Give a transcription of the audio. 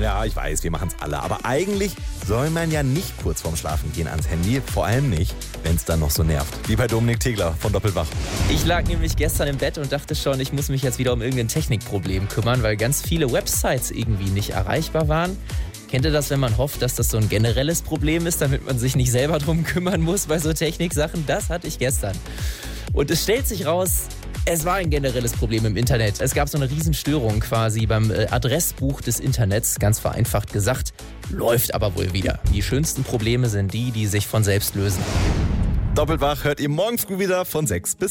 Ja, ich weiß, wir machen es alle. Aber eigentlich soll man ja nicht kurz vorm Schlafengehen ans Handy. Vor allem nicht, wenn es dann noch so nervt. Wie bei Dominik Tegler von Doppelwach. Ich lag nämlich gestern im Bett und dachte schon, ich muss mich jetzt wieder um irgendein Technikproblem kümmern, weil ganz viele Websites irgendwie nicht erreichbar waren. Kennt ihr das, wenn man hofft, dass das so ein generelles Problem ist, damit man sich nicht selber drum kümmern muss bei so Techniksachen? Das hatte ich gestern. Und es stellt sich raus, es war ein generelles Problem im Internet. Es gab so eine Riesenstörung quasi beim Adressbuch des Internets, ganz vereinfacht gesagt. Läuft aber wohl wieder. Die schönsten Probleme sind die sich von selbst lösen. Doppelwach hört ihr morgen früh wieder von 6 bis